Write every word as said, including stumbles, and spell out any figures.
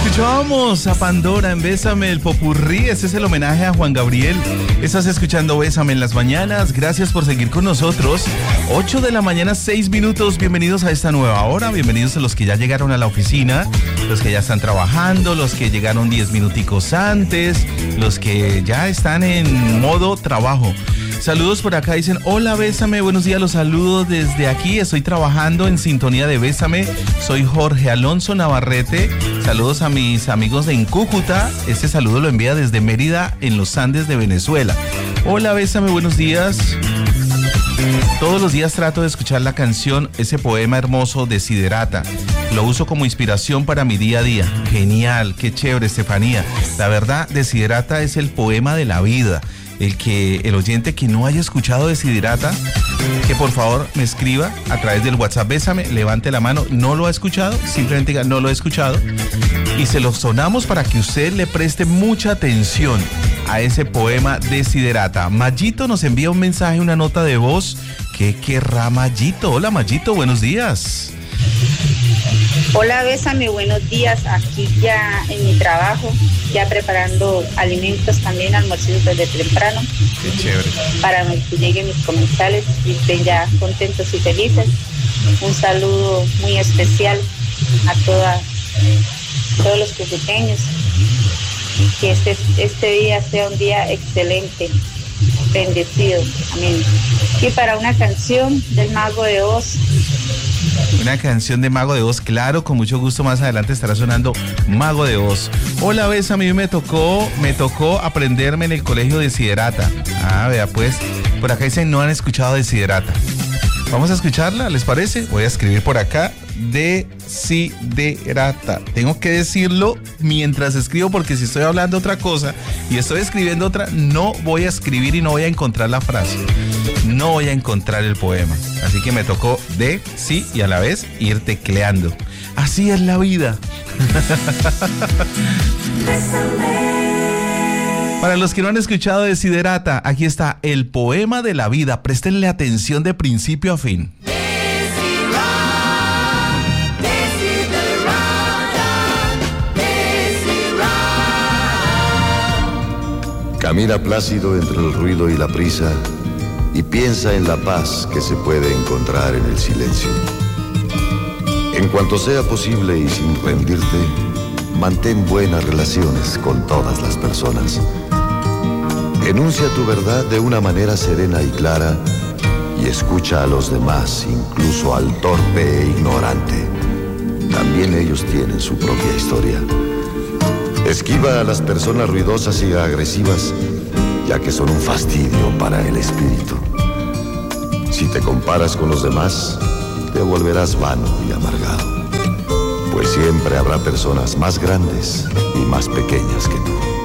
Escuchábamos a Pandora en Bésame, el popurrí. Ese es el homenaje a Juan Gabriel. Estás escuchando Bésame en las mañanas. Gracias por seguir con nosotros. ocho de la mañana, seis minutos. Bienvenidos a esta nueva hora. Bienvenidos a los que ya llegaron a la oficina, los que ya están trabajando, los que llegaron diez minuticos antes, los que ya están en modo trabajo. Saludos por acá, dicen, hola Bésame, buenos días, los saludos desde aquí, estoy trabajando en sintonía de Bésame, soy Jorge Alonso Navarrete, saludos a mis amigos en Cúcuta, este saludo lo envía desde Mérida en los Andes de Venezuela. Hola Bésame, buenos días. Todos los días trato de escuchar la canción, ese poema hermoso Desiderata. Lo uso como inspiración para mi día a día. Genial, qué chévere, Estefanía. La verdad, Desiderata es el poema de la vida. El que el oyente que no haya escuchado Desiderata, que por favor me escriba a través del WhatsApp Bésame, levante la mano, no lo ha escuchado, simplemente diga no lo he escuchado y se lo sonamos para que usted le preste mucha atención a ese poema Desiderata. Mayito nos envía un mensaje, una nota de voz. ¿Qué querrá Mayito? Hola Mayito, buenos días. Hola Bésame, buenos días. Aquí ya en mi trabajo, ya preparando alimentos también, almuerzos desde temprano. Qué chévere. Para que lleguen mis comensales y estén ya contentos y felices. Un saludo muy especial a toda, todos los cucuteños. Que este, este día sea un día excelente, bendecido. Amén. Y para una canción del Mago de Oz. Una canción de Mago de Oz, claro, con mucho gusto más adelante estará sonando Mago de Oz. Hola, Besa, a mí me tocó, me tocó aprenderme en el colegio Desiderata. Ah, vea pues, por acá dicen no han escuchado Desiderata. Vamos a escucharla, ¿les parece? Voy a escribir por acá Desiderata. Tengo que decirlo mientras escribo porque si estoy hablando otra cosa y estoy escribiendo otra, no voy a escribir y no voy a encontrar la frase. No voy a encontrar el poema. Así que me tocó de, sí, y a la vez ir tecleando. Así es la vida. Para los que no han escuchado Desiderata, aquí está el poema de la vida. Préstenle atención de principio a fin. Camina plácido entre el ruido y la prisa y piensa en la paz que se puede encontrar en el silencio. En cuanto sea posible y sin rendirte, mantén buenas relaciones con todas las personas. Enuncia tu verdad de una manera serena y clara y escucha a los demás, incluso al torpe e ignorante. También ellos tienen su propia historia. Esquiva a las personas ruidosas y agresivas, ya que son un fastidio para el espíritu. Si te comparas con los demás, te volverás vano y amargado, pues siempre habrá personas más grandes y más pequeñas que tú.